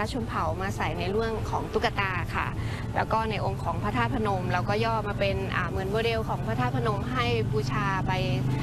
ละชนเผ่ามาใส่ในเรื่องของตุ๊กตาค่ะแล้วก็ในองค์ของพระธาตุพนมเราก็ย่อมาเป็นเหมือนโมเดลของพระธาตุพนมให้บูชาไป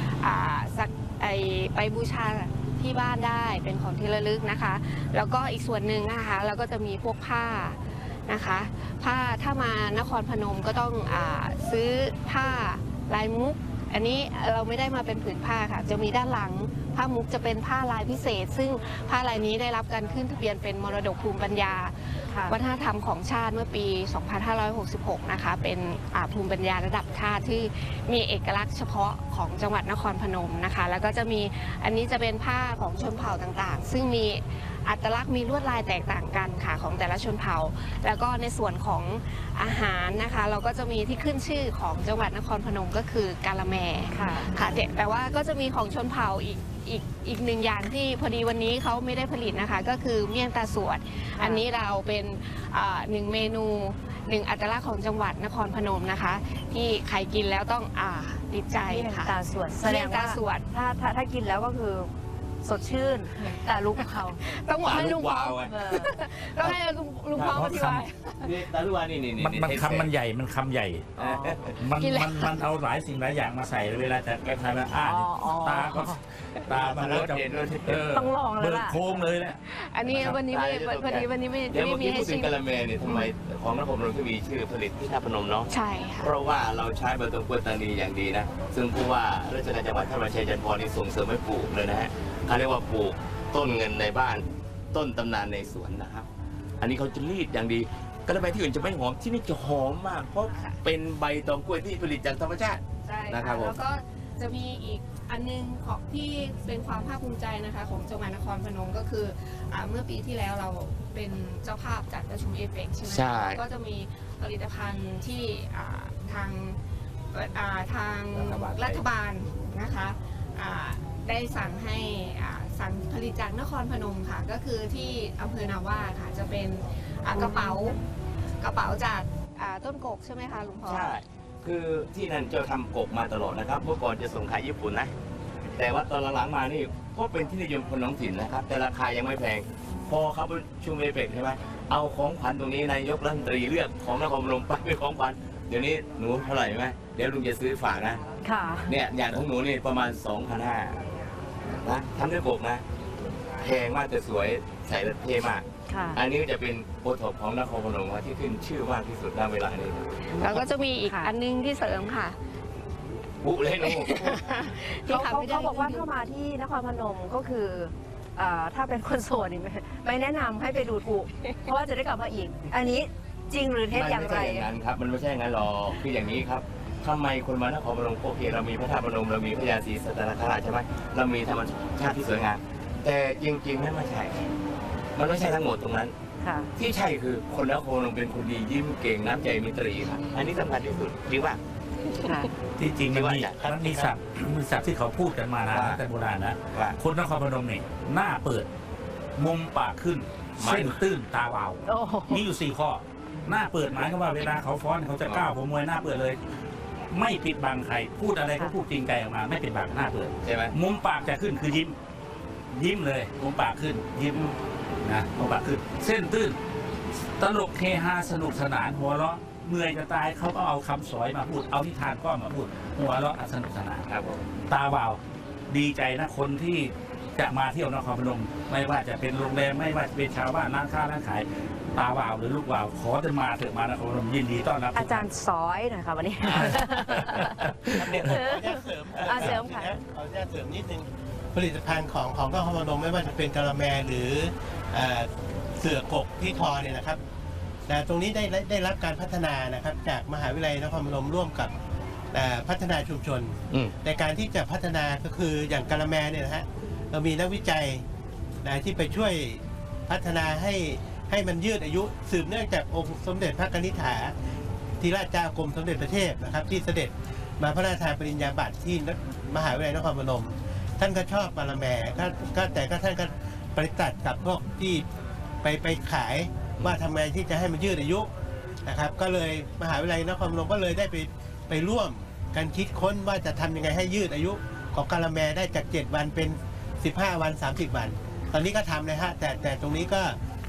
ไปบูชาที่บ้านได้เป็นของที่ระลึกนะคะแล้วก็อีกส่วนหนึ่งนะคะเราก็จะมีพวกผ้านะคะผ้าถ้ามานครพนมก็ต้องซื้อผ้าลายมุกอันนี้เราไม่ได้มาเป็นผืนผ้าค่ะจะมีด้านหลังผ้ามุกจะเป็นผ้าลายพิเศษซึ่งผ้าลายนี้ได้รับการขึ้นทะเบียนเป็นมรดกภูมิปัญญาวัฒนธรรมของชาติเมื่อปี 2566 นะคะเป็นภูมิปัญญาระดับชาติที่มีเอกลักษณ์เฉพาะของจังหวัดนครพนมนะคะแล้วก็จะมีอันนี้จะเป็นผ้าของชนเผ่าต่างๆซึ่งมีอัตลักษณ์มีลวดลายแตกต่างกันค่ะของแต่ละชนเผ่าแล้วก็ในส่วนของอาหารนะคะเราก็จะมีที่ขึ้นชื่อของจังหวัดนครพนมก็คือกาละแมค่ะแต่ว่าก็จะมีของชนเผ่าอีกหนึ่งอย่างที่พอดีวันนี้เขาไม่ได้ผลิตนะคะก็คือเมี่ยงตาสวดอันนี้เราเป็นหนึ่งเมนูหนึ่งอัตลักษณ์ของจังหวัดนครพนมนะคะที่ใครกินแล้วต้องติดใจค่ะตาสวดแสดงว่าถ้ากินแล้วก็คือสดชื่นแต่ลุกเขาต้องให้ลุงพร้อมต้องให้ลุงพร้อมอธิบายตาลุกวานี่มันคำมันใหญ่มันคำใหญ่มันเอาหลายสิ่งหลายอย่างมาใส่เวลาจะทานตาก็ตามันจะต้องลองเลยเบิกโค้งเลยแหละอันนี้วันนี้วันนี้ไม่มีให้ชิมกะละแมเนี่ยทำไมของนครพนมถึงมีชื่อผลิตที่ท่าพนมเนาะใช่ค่ะเพราะว่าเราใช้ใบตองกล้วยตานีอย่างดีนะซึ่งผู้ว่าราชการจังหวัดท่านวชัยจันทร์พรนี่ส่งเสริมให้ปลูกเลยนะฮะเขาเรียกว่าปลูกต้นเงินในบ้านต้นตำนานในสวนนะครับอันนี้เขาจะรีดอย่างดีกะละแมที่อื่นจะไม่หอมที่นี่จะหอมมากเพราะเป็นใบตองกล้วยที่ผลิตจากธรรมชาติใช่นะครับแล้วก็จะมีอีกอันนึงของที่เป็นความภาคภูมิใจนะคะของจังหวัดนครพนมก็คือเมื่อปีที่แล้วเราเป็นเจ้าภาพจัดประชุมเอเปกใช่ไหมก็จะมีผลิตภัณฑ์ที่ทางรัฐบาลนะคะได้สั่งให้สั่งผลิตจากนครพนมค่ะก็คือที่อำเภอนาว่าค่ะจะเป็นกระเป๋าจากต้นกกใช่ไหมคะลุงพรใช่คือที่นั่นจะทำกกมาตลอดนะครับเมื่อก่อนจะส่งขายญี่ปุ่นนะแต่ว่าตอนหลังๆมานี่ก็เป็นที่นิยมคนท้องถิ่นนะครับแต่ราคายังไม่แพงพอเขาไปชุมเอเปกใช่ไหมเอาของขวัญตรงนี้นายกรัฐมนตรีเลือกของนครพนมไปเป็นของขวัญเดี๋ยวนี้หนูเท่าไหร่ไหมเดี๋ยวลุงจะซื้อฝากนะค่ะเนี่ยอย่างของหนูนี่ประมาณ 2,500นะทำด้วยกกนะแพงมากแต่สวยใส่แล้วเท่มากอันนี้จะเป็นโอท็อปของนครพนมที่ขึ้นชื่อมากที่สุดณเวลานี้แล้วก็จะมีอีกอันนึงที่เสริมค่ะบุเลยนูเขาบอกว่าถ้ามาที่นครพนมก็คือถ้าเป็นคนโสดนี่ไม่แนะนำให้ไปดูถูกเพราะว่าจะได้กลับมาอีกอันนี้จริงหรือเท็จอย่างไรไม่ใช่อย่างนั้นครับมันไม่ใช่อย่างนั้นหรอกคืออย่างนี้ครับทำไมคนมานครพนมโอเคเรามีพระธาตุพนมเรามีพระยาศรีสัตนคราชใช่ไหมเรามีธรรมชาติที่สวยงามแต่จริงๆนั่นไม่ใช่มันไม่ใช่ทั้งหมดตรงนั้นที่ใช่คือคนนครพนมเป็นคนดียิ้มเก่งน้ำใจมิตรีครับอันนี้สำคัญที่สุดจริงป่ะที่จริงมันมีศัพท์ที่เขาพูดกันมานะแต่โบราณนะคนนครพนมเนี่ยหน้าเปิดมุมปากขึ้นเส้นตื้นตาวาวมีอยู่4 ข้อหน้าเปิดหมายความว่าเวลาเขาฟ้อนเขาจะก้าวผมมวยหน้าเปิดเลยไม่ปิดบังใครพูดอะไรก็พูดจริงใจออกมาไม่ปิดบังหน้าเปิดใช่ไหมมุมปากจะขึ้นคือยิ้มเลยมุมปากขึ้นยิ้มนะมุมปากขึ้นเส้นตื้นตลกเฮฮาสนุกสนานหัวเราะเมื่อยจะตายเขาก็เอาคำสอยมาพูดเอานิทานก็มาพูดหัวเราะสนุกสนานครับตาวาวดีใจนะคนที่จะมาเที่ยวนครพนมไม่ว่าจะเป็นโรงแรมไม่ว่าจะเป็นชาวบ้านร้านค้าร้านขายตาวาวหรือลูกวาวขอจะมาเถอะมานครพนมยินดีต้อนรับอาจารย์สอยหน่อยค่ะวันนี้เสริมค่ะเอาแค่เสริมนิดนึงผลิตภัณฑ์ของนครพนมไม่ว่าจะเป็นกะละแมหรือเสือกกที่ทอเนี่ยนะครับตรงนี้ได้รับการพัฒนานะครับจากมหาวิทยาลัยนครพนมร่วมกับพัฒนาชุมชนในการที่จะพัฒนาก็คืออย่างกะละแมเนี่ยนะฮะเรามีนักวิจัยที่ไปช่วยพัฒนาให้มันยืดอายุสืบเนื่องจากองค์สมเด็จพระกนิษฐาธิราชเจ้ากรมสมเด็จพระเทพนะครับที่เสด็จมาพระราชทานปริญญาบัตรที่มหาวิทยาลัยนครพนมท่านก็ชอบกะละแมแต่ท่านก็ปฏิบัติกับพวกที่ไปขายว่าทำไงที่จะให้มันยืดอายุนะครับก็เลยมหาวิทยาลัยนครพนมก็เลยได้ไปร่วมกันคิดค้นว่าจะทำยังไงให้ยืดอายุของกะละแมได้จาก7 วันเป็น15 วัน30 วันตอนนี้ก็ทำเลยฮะแต่ตรงนี้ก็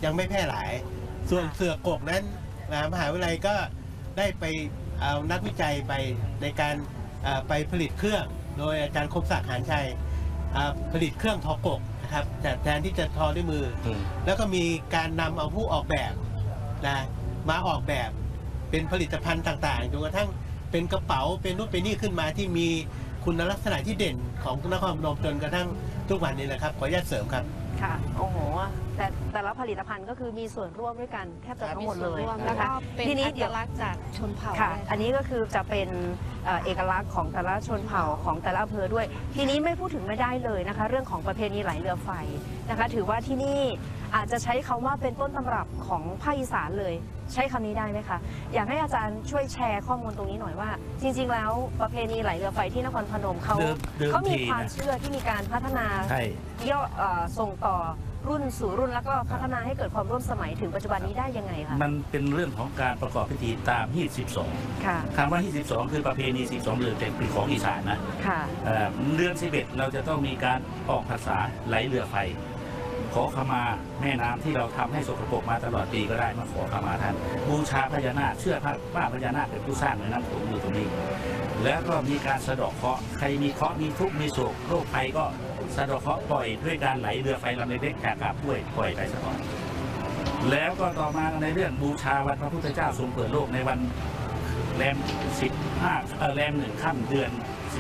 ยังไม่แพร่หลาย ส่วนเสือกกนั้นมหาวิทยาลัยก็ได้ไปเอานักวิจัยไปในการไปผลิตเครื่อง โดยอาจารย์คมศักดิ์หานชัยผลิตเครื่องทอกกนะครับแต่แทนที่จะทอด้วยมือ แล้วก็มีการนำเอาผู้ออกแบบนะมาออกแบบเป็นผลิตภัณฑ์ต่างๆจนกระทั่งเป็นกระเป๋าเป็นนู่นเป็นนี่ขึ้นมาที่มีคุณลักษณะที่เด่นของนครพนมจนกระทั่งทุกวันนี้นะครับขออนุญาตเสริมครับค่ะโอ้โหแต่ละผลิตภัณฑ์ก็คือมีส่วนร่วมด้วยกันแทบจะทั้งหมดเลยร่วมนะแล้วคะก็เป็นทีนี้อัเดี๋ตยวลักษณ์จากชนเผ่าค่ะด้วยอันนี้ก็คือจะเป็นเอกลักษณ์ของแต่ละชนเผ่าของแต่ละอำเภอด้วย ทีนี้ไม่พูดถึงไม่ได้เลยนะคะ เรื่องของประเพณีไหลเรือไฟนะคะ ถือว่าที่นี่อาจจะใช้คำว่าเป็นต้นตำรับของภาคอีสานเลย ใช้คำนี้ได้ไหมคะอยากให้อาจารย์ช่วยแชร์ข้อมูลตรงนี้หน่อยว่า จริง ๆ แล้วประเพณีไหลเรือไฟที่นครพนมเขาเดิมมีทีความนะเชื่อที่มีการพัฒนาใช่ส่งต่อรุ่นสู่รุ่นแล้วก็พัฒนาให้เกิดความร่วมสมัยถึงปัจจุบันนี้ได้ยังไงคะมันเป็นเรื่องของการประกอบพิธีตามฮีต12 ค่ะคำว่าฮีต12 คือประเพณี12เดือนแต่เป็นของอีสานนะค่ะเดือน11เราจะต้องมีการออกพรรษาไหลเรือไฟ ขอขมาแม่น้ำที่เราทำให้สกปรกมาตลอดปีก็ได้มาขอขมาท่านบูชาพญานาคเชื่อว่าพญานาคเป็นผู้สร้างในน้ำโขงอยู่ตรงนี้ แล้วก็มีการสะเดาะเคราะห์ใครมีเคราะห์มีทุกข์มีโศกโรคภัยก็สะเดาะเคราะห์ปล่อยด้วยการไหลเรือไฟลำเล็กๆจากกาบห้วยปล่อยไปซะก่อนแล้วก็ต่อมาในเรื่องบูชาวันพระพุทธเจ้าทรงเปิดโลกในวันแรมแรม1 ค่ำเดือน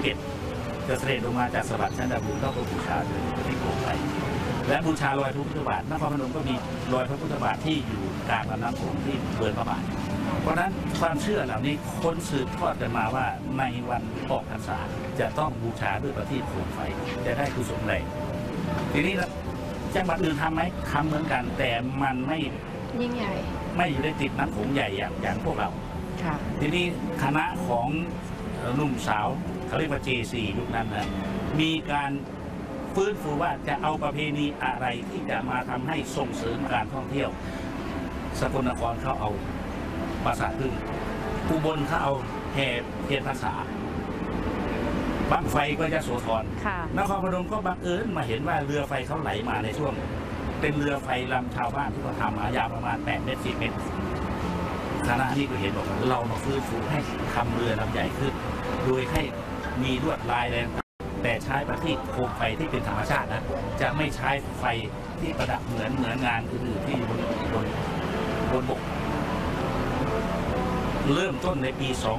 11จะเสด็จลงมาจากสวรรค์ชั้นดาวดึงก็บูชาโดยที่โกงไปและบูชารอยพระพุทธบาทนครพนมก็มีรอยพระพุทธบาทที่อยู่กลางลำน้ำโขงที่เบิร์นพระบาทเพราะฉะนั้นความเชื่อเหล่านี้คนสืบทอดกันมาว่าในวันออกพรรษาจะต้องบูชาด้วยประทีปโคมไฟจะได้กุศลแรงทีนี้จังหวัดอื่นทำไหมทำเหมือนกันแต่มันไม่ยิ่งใหญ่ไม่อยู่ในติดน้ำโขงใหญ่อย่างพวกเราค่ะทีนี้คณะของหนุ่มสาวเขาเรียกว่า J4 ยุคนั้นนะมีการฟื้นฟูว่าจะเอาประเพณีอะไรที่จะมาทำให้ส่งเสริมการท่องเที่ยวสกลนครเขาเอาภาษาพึ่งอุบลเขาเอาแห่เทียนภาษาบั้งไฟก็จะโสธรค่ะนครพนมก็บังเอิญมาเห็นว่าเรือไฟเขาไหลมาในช่วง เป็นเรือไฟลำชาวบ้านที่เขาทำมายาวประมาณ8 เมตร 10 เมตรคณะนี้ก็เห็นบอกว่าเรามาฟื้นฟูให้ทำเรือลำใหญ่ขึ้น โดยให้มีลวดลายแรงแต่ใช้ประทีปโคมไฟที่เป็นธรรมชาตินะจะไม่ใช้ไฟที่ประดับเหมือนงานอื่นๆที่อยู่บนบกเริ่มต้นในปี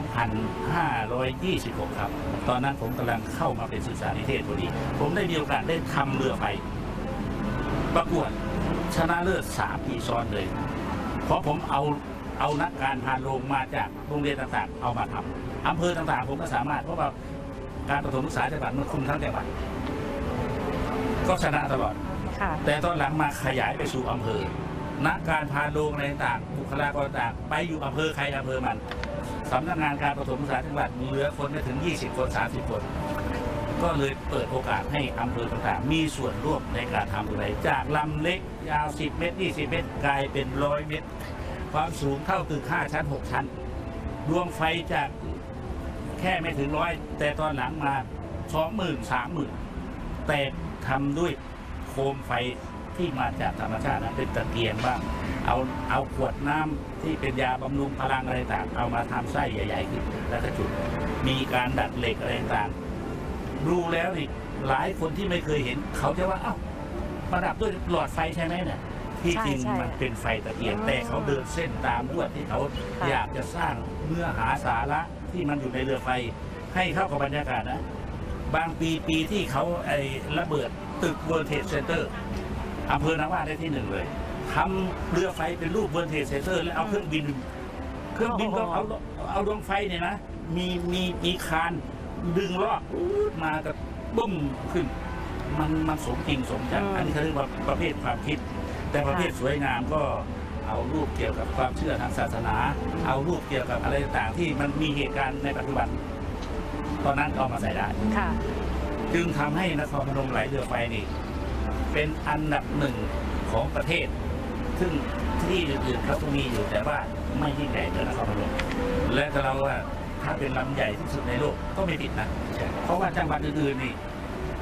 2526 ครับตอนนั้นผมกำลังเข้ามาเป็นศึกษานิเทศพอดีผมได้มีโอกาสได้ทำเรือไฟประกวดชนะเลิศ3 ปีซ้อนเลยเพราะผมเอานักการพานโรงมาจากโรงเรียนต่างๆเอามาทำอำเภอต่างๆผมก็สามารถเพราะว่าการประถมศึกษาจังหวัดมันคุมทั้งจังหวัดก็ชนะตลอดค่ะแต่ตอนหลังมาขยายไปสู่อำเภอนักการพาโรงอะไรต่างบุคลากรต่างไปอยู่อำเภอใครอำเภอมันสำนักงานการประถมศึกษาจังหวัดเหลือคนไม่ถึง20 คน 30 คน ก็เลยเปิดโอกาสให้อำเภอต่างๆมีส่วนร่วมในการทำอะไรจากลำเล็กยาว10 เมตร 20 เมตรกลายเป็น100 เมตรความสูงเท่าตึก5 ชั้น 6 ชั้นดวงไฟจากแค่ไม่ถึง100แต่ตอนหลังมา 20,000 30,000แต่ทำด้วยโคมไฟที่มาจากธรรมชาตินะเป็นตะเกียงบ้างเอาขวดน้ำที่เป็นยาบำรุงพลังอะไรต่างเอามาทำไส้ใหญ่ๆขึ้นแล้วก็จุดมีการดัดเหล็กอะไรต่างดูแล้วนี่หลายคนที่ไม่เคยเห็นเขาจะว่าเอ้าประดับด้วยหลอดไฟใช่ไหมเนี่ยที่จริงใช่มันเป็นไฟตะเกียงแต่เขาเดินเส้นตามลวดที่เขาอยากจะสร้างเนื้อหาสาระที่มันอยู่ในเรือไฟให้เข้ากับบรรยากาศนะบางปีที่เขาระเบิดตึก World Trade Center อำเภอนาว่าได้ที่ 1เลยทำเรือไฟเป็นรูป World Trade Center แล้วเอาเครื่องบินก็เอาดวงไฟเนี่ยนะมีคานดึงลอกมากับบุ้มขึ้นมันสมจริงสมจังอันนี้เขาเรียกว่าประเภทความคิดแต่ประเภทสวยงามก็เอารูปเกี่ยวกับความเชื่อทางศาสนาเอารูปเกี่ยวกับอะไรต่างๆที่มันมีเหตุการณ์ในปัจจุบันตอนนั้นเอามาใส่ได้ค่ะจึงทำให้นครพนมไหลเรือไฟนี่เป็นอันดับ1ของประเทศ ซึ่งที่อื่นๆเขาก็มีอยู่แต่ว่าไม่ยิ่งใหญ่เหมือนนครพนมและเราว่าถ้าเป็นลำใหญ่ที่สุดในโลกก็ไม่ผิดนะเพราะว่าจังหวัดอื่นๆนี่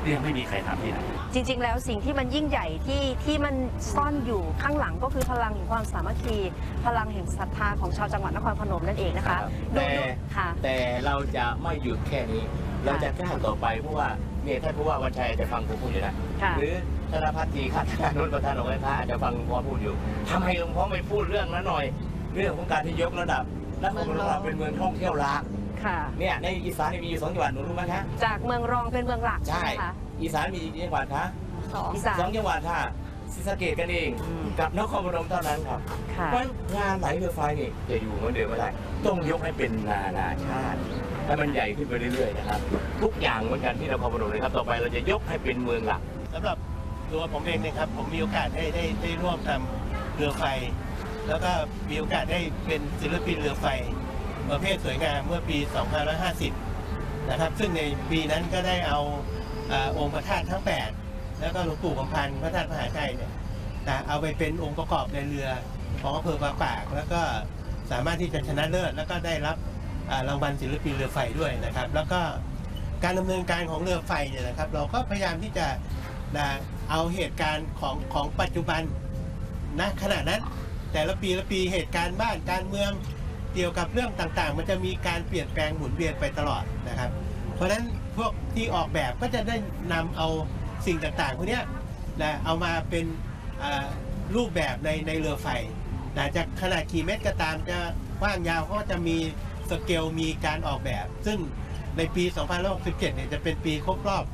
ยังไม่มีใครทำที่ไหนจริงๆ แล้วสิ่งที่มันยิ่งใหญ่ที่มันซ่อนอยู่ข้างหลังก็คือพลังแห่งความสามัคคีพลังแห่งศรัทธาของชาวจังหวัดนครพนมนั่นเองนะคะ ค่ะแต่เราจะไม่หยุดแค่นี้ เราจะก้าวต่อไปเพราะว่าเนี่ยท่านผู้ว่าวันชัยอาจจะฟังผมพูดอยู่นะค่ะหรือธนพัฒน์ตีข้าราชการรุ่นประธานองค์การอาจจะฟังหลวงพ่อพูดอยู่ทำไมหลวงพ่อไม่พูดเรื่องนั้นหน่อย เรื่องของการที่ยกระดับนครพนมเป็นเมืองท่องเที่ยวหลักค่ะเนี่ยในอีสานมีอยู่2จังหวัดหนูรู้ไหมคะจากเมืองรองเป็นเมืองหลักใช่ใช่ไหมคะอีสานมีกี่จังหวัดคะอีสาน 2 จังหวัดค่ะศรีสะเกษกันเองกับนครพนมเท่านั้นครับค่ะเพราะงานไหลเรือไฟนี่จะอยู่เหมือนเดิมไม่ได้ต้องยกให้เป็นนานาชาติให้มันใหญ่ขึ้นไปเรื่อยๆนะครับทุกอย่างเหมือนกันที่นครพนมเลยครับต่อไปเราจะยกให้เป็นเมืองหลักสำหรับตัวผมเองนะครับผมมีโอกาสได้ร่วมทำเรือไฟ แล้วก็มีโอกาสได้เป็นศิลปินเรือไฟประเภทสวยงามเมื่อปี 2550 นะครับซึ่งในปีนั้นก็ได้เอาองค์พระธาตุทั้ง 8 แล้วก็หลวงปู่คำพันธ์พระธาตุมหาชัยเนี่ยเอาไปเป็นองค์ประกอบในเรือของอำเภอปากปาก แล้วก็สามารถที่จะชนะเลิศแล้วก็ได้รับรางวัลศิลปินเรือไฟด้วยนะครับแล้วก็การดำเนินการของเรือไฟเนี่ยนะครับเราก็พยายามที่จะเอาเหตุการณ์ของปัจจุบันณขณะนั้นแต่ละปีเหตุการณ์บ้านการเมืองเกี่ยวกับเรื่องต่างๆมันจะมีการเปลี่ยนแปลงหมุนเวียนไปตลอดนะครับเพราะฉะนั้นพวกที่ออกแบบก็จะได้นำเอาสิ่งต่างๆพวกนี้เอามาเป็นรูปแบบในเรือไฟจากขนาดกี่เมตรก็ตามจะกว้างยาวเขาก็จะมีสเกลมีการออกแบบ ซึ่งในปี 2567 เนี่ยจะเป็นปีครบรอบ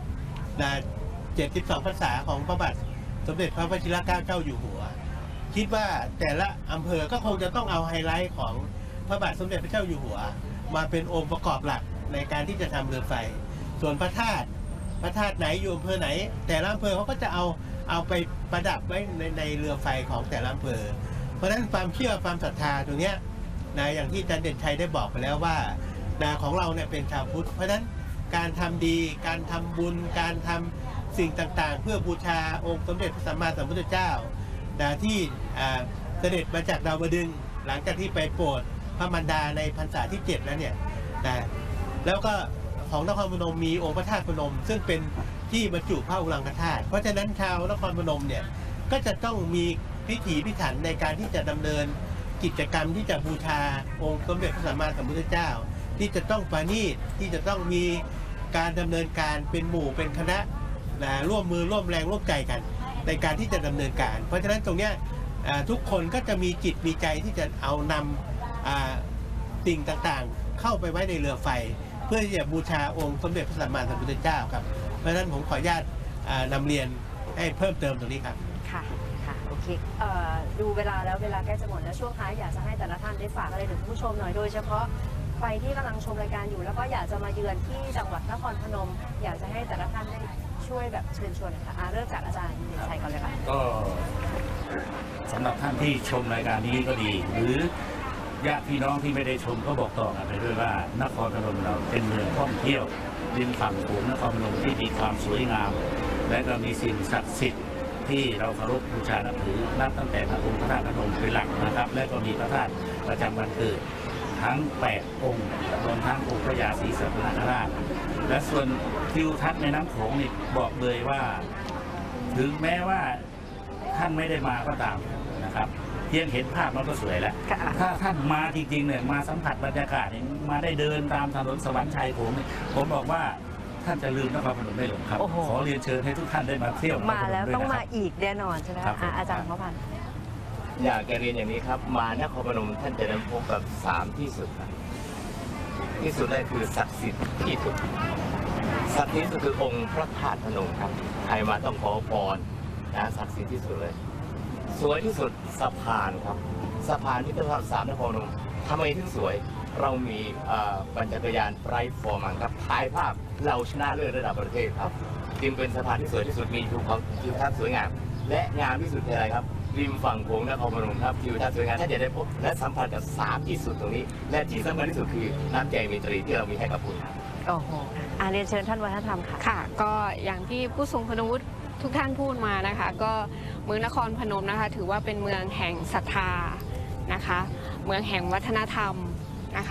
72 พรรษาของพระบาทสมเด็จพระวชิรเกล้าเจ้าอยู่หัวคิดว่าแต่ละอำเภอก็คงจะต้องเอาไฮไลท์ของพระบาทสมเด็จพระเจ้าอยู่หัวมาเป็นองค์ประกอบหลักในการที่จะทำเรือไฟส่วนพระธาตุไหนอยู่อำเภอไหนแต่ละอำเภอเขาก็จะเอาไปประดับไว้ในเรือไฟของแต่ละอำเภอเพราะฉะนั้นความเชื่อความศรัทธาตรงเนี้ยอย่างที่อาจารย์เด่นชัยได้บอกไปแล้วว่าของเราเนี่ยเป็นชาวพุทธเพราะฉะนั้นการทำดีการทำบุญการทำสิ่งต่างๆเพื่อบูชาองค์สมเด็จพระสัมมาสัมพุทธเจ้าที่เสด็จมาจากดาวดึงส์หลังจากที่ไปโปรดพระมารดาในพรรษาที่ 7 แล้วเนี่ยแล้วก็ของนครพนมมีองค์พระธาตุพนมซึ่งเป็นที่บรรจุพระอุรังคธาตุเพราะฉะนั้นชาวนครพนมเนี่ยก็จะต้องมีพิถีพิถันในการที่จะดำเนินกิจกรรมที่จะบูชาองค์สมเด็จพระสัมมาสัมพุทธเจ้าที่จะต้องประณีตที่จะต้องมีการดำเนินการเป็นหมู่เป็นคณะร่วมมือร่วมแรงร่วมใจกันในการที่จะดำเนินการเพราะฉะนั้นตรงเนี้ยทุกคนก็จะมีจิตมีใจที่จะเอานำสิ่งต่างๆเข้าไปไว้ในเรือไฟเพื่อที่จะบูชาองค์สมเด็จพระสัมมาสัมพุทธเจ้าครับเพราะฉะนั้นผมขออนุญาตนำเรียนให้เพิ่มเติมตรงนี้ครับค่ะโอเคดูเวลาแล้วเวลาใกล้จะหมดแล้วช่วงท้ายอยากจะให้แต่ละท่านได้ฝากอะไรถึงผู้ชมหน่อยโดยเฉพาะใครที่กำลังชมรายการอยู่แล้วก็อยากจะมาเยือนที่จังหวัดนครพนมอยากจะให้แต่ละท่านได้ช่วยแบบเชิญชวนค่ะเริ่มจากอาจารย์เด่นชัยก่อนเลยค่ะก็สำหรับท่านที่ชมรายการนี้ก็ดีหรือญาติพี่น้องที่ไม่ได้ชมก็บอกต่อกันไปด้วยว่านครพนมเราเป็นเมืองท่องเที่ยวริมฝั่งโขงนครพนมที่มีความสวยงามและก็มีสิ่งศักดิ์สิทธิ์ที่เราเคารพบูชานับถือนับตั้งแต่พระองค์พระธาตุพนมเป็นหลักนะครับและก็มีพระธาตุประจำวันเกิดทั้ง8 องค์รวมทั้งองค์พระยาศรีสัตนคราชและส่วนทิวทัศน์ในน้ำโขงนี่บอกเลยว่าถึงแม้ว่าท่านไม่ได้มาก็ตามนะครับเพียงเห็นภาพมันก็สวยแล้วถ้าท่านมาจริงๆเนี่ยมาสัมผัสบรรยากาศเนี่ยมาได้เดินตามถนนสวรรค์ชัยผมบอกว่าท่านจะลืมนครพนมไม่หลงครับขอเรียนเชิญให้ทุกท่านได้มาเที่ยวมาแล้วต้องมาอีกแน่นอนใช่ไหมอาจารย์พระพันธ์อยากจะเรียนอย่างนี้ครับมานครพนมท่านจะได้พบกับ3ที่สุดที่สุดแรกคือศักดิ์สิทธิ์ที่สุดศักดิ์สิทธิ์ก็คือองค์พระธาตุพนมครับใครมาต้องขอพรศักดิ์สิทธิ์ที่สุดเลยสวยที่สุดสะพานครับสะพานมิตรภาพ3นครพนมทำไมถึงสวยเรามีปั่นจักรยานไบรท์ฟอร์มันครับถ่ายภาพเราชนะเลิศระดับประเทศครับจึงเป็นสะพานที่สวยที่สุดมีทิวทัศน์สวยงามและงามที่สุดคืออะไรครับริมฝั่งโขงนครพนมครับทิวทัศน์สวยงามท่านจะได้พบและสัมผัสกับ3ที่สุดตรงนี้และที่สำคัญที่สุดคือน้ำใจเมตรีที่เรามีให้กับคุณโอ้โหเรียนเชิญท่านวัฒนธรรมค่ะค่ะก็อย่างที่ผู้ทรงคุณวุฒิทุกท่านพูดมานะคะก็เมืองนครพนมนะคะถือว่าเป็นเมืองแห่งศรัทธานะคะเมืองแห่งวัฒนธรรมนะคะ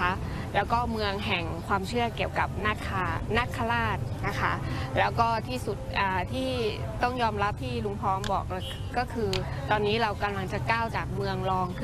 แล้วก็เมืองแห่งความเชื่อเกี่ยวกับนาคราชนะคะ แล้วก็ที่สุดที่ต้องยอมรับที่ลุงพร้อมบอกก็คือตอนนี้เรากำลังจะก้าวจากเมืองรองขึ้น